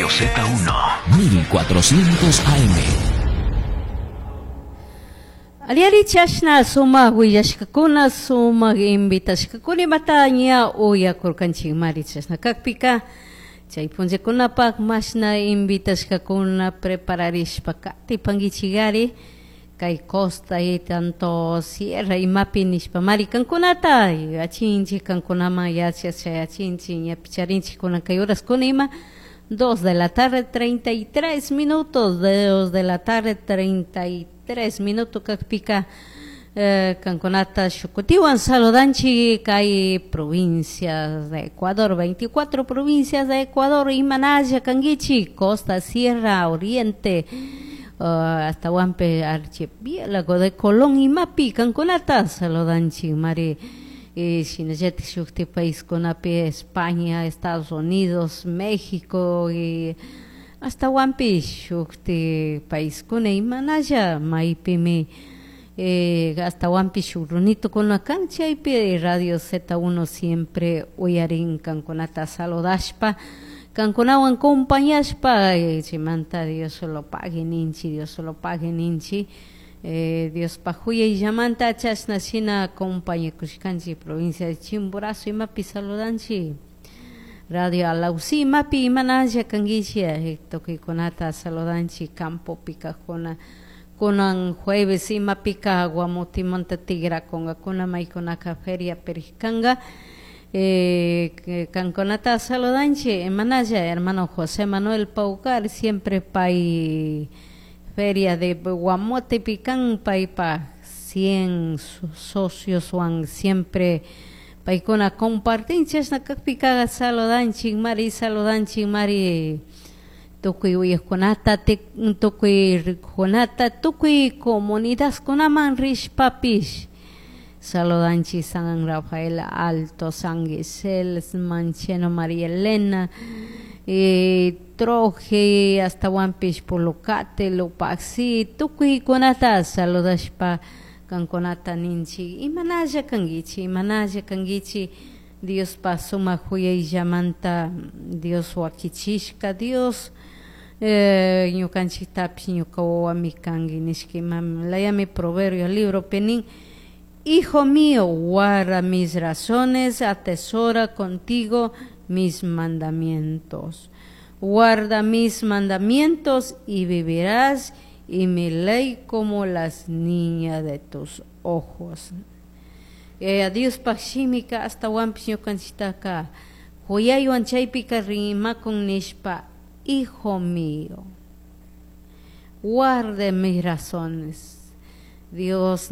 Radio Z1, 1400 AM. Aliari chashna suma huyashkakuna suma invitashkakuni batanya uya kurkanchik mari chashna kakpika chay punllekunapak mashna invitashkakuna prepararishpaka tipangichigari kay costa y tanto sierra y mapi nishpa mari kankunata achinchi kankunama yachachay achinchi ñapicharinchik kunan kay horas kunima 2 de la tarde 33 minutos 2 de la tarde 33 minutos kakpika kankunata shukutiwan saludanchi kay provincias de Ecuador 24 provincias de Ecuador imanalla kangichi costa sierra oriente hasta Huampe archipiélago de Colón y Mapi kankunata saludanchi mari Shinajeti shukti país kunapi España, Estados Unidos, México y hasta Huampi shukti país kuna imanalla maipimi hasta Huampi shurunito kuna cancha y Radio Z1 siempre uyarin kankunata saludashpa kankunawan compañashpa chimanta Dios solo pague ninchi Dios pajuya y llamanta chasna sina compañía kushkanchi provincia de Chimborazo y mapi saludanchi Radio Alausi mapi manaya kangichia toki konata saludanchi campo pica konan jueves y mapika guamuti monte tigra konga kuna maikonaka feria perikanga kankonata saludanchi manaya hermano José Manuel Paucar siempre pai feria de Guamote Picán paipa 100 socios wan siempre paikona compartinchas na kakpika saludanchi mari tukui uykunata tukui comunidades kunaman rish papish saludanchi San Rafael Alto San Giselle Mancheno María Elena Troje hasta Wampish Polocate Lopaxi tukui konata saludashpa kankonata ninchi imanalla kangichi Dios pasuma huya y llamanta Dios wakichishka Dios ñukanchiktapish ñukawawanmi kangi nishki mam layami proverbio libro penin hijo mío guarda mis razones atesora contigo mis mandamientos. Guarda mis mandamientos y vivirás, y mi ley como las niñas de tus ojos. Adiós pachimika hasta wampinyo kanchitaka. Huyay wanchaypika rima con nishpa, hijo mío. Guarde mis razones. Dios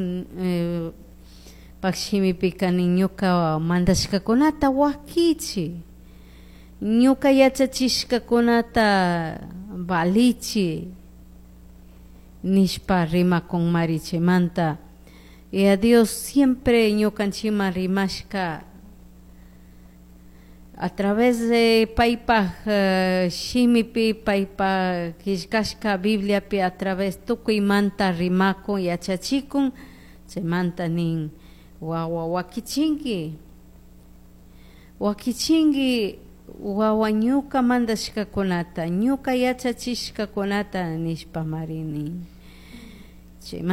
pachimipika niñuka mandashkakunata wakichi. Ñuka yachachishkakunata balichi nishpa rima con mariche manta y a Dios siempre ñukanchima rimashka a través de paipa shimipi paipa kishkashka Biblia pi a través tukui manta rimako yachachikun se manta nin wakichingi wawa ñuka mandashkakunata ñuka yachachishkakunata nishpa marini